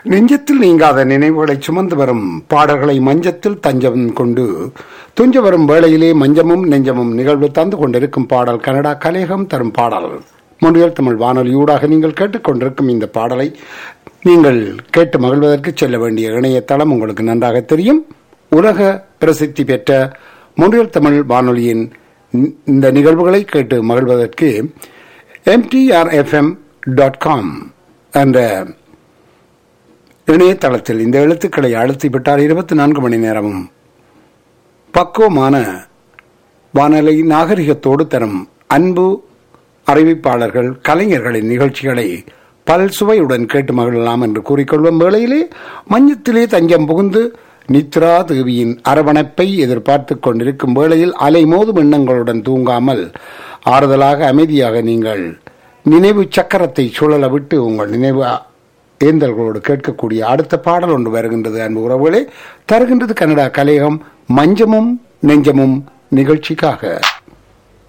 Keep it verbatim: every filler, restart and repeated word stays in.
நெஞ்சத்தில் நீங்காத நினைவுகளை சுமந்து வரும் பாடல்களை மஞ்சத்தில் தஞ்சம் கொண்டு துஞ்ச வரும் வேளையிலே மஞ்சமும் நெஞ்சமும் நிகழ்வு தந்து கொண்டிருக்கும் பாடல் கனடா கலையகம் தரும் பாடல். மொழியல் தமிழ் வானொலியூடாக நீங்கள் கேட்டுக்கொண்டிருக்கும் இந்த பாடலை நீங்கள் கேட்டு மகிழ்வதற்கு செல்ல வேண்டிய இணையதளம் உங்களுக்கு நன்றாக தெரியும். உலக பிரசித்தி பெற்ற மொழியல் தமிழ் வானொலியின் இந்த நிகழ்வுகளை கேட்டு மகிழ்வதற்கு M D R F M dot com என்ற இணையதளத்தில் இந்த எழுத்துக்களை அழுத்திவிட்டால் இருபத்தி நான்கு மணி நேரமும் பக்குவமான வானொலி நாகரிகத்தோடு தரும் அன்பு அறிவிப்பாளர்கள் கலைஞர்களின் நிகழ்ச்சிகளை பல் சுவையுடன் கேட்டு மகிழலாம் என்று கூறிக்கொள்ளும் வேளையிலே மஞ்சத்திலே தஞ்சம் புகுந்து நித்ரா தேவியின் அரவணைப்பை எதிர்பார்த்து கொண்டிருக்கும் வேளையில் அலை மோதும் எண்ணங்களுடன் தூங்காமல் ஆறுதலாக அமைதியாக நீங்கள் நினைவு சக்கரத்தை சுழல விட்டு உங்கள் நினைவு ஏந்தல்களோடு கேட்கக்கூடிய அடுத்த பாடல் ஒன்று வருகின்றது. அன்பு உறவுகளே, தருகின்றது கனடா கலையகம் மஞ்சமும் நெஞ்சமும் நிகழ்ச்சிக்காக.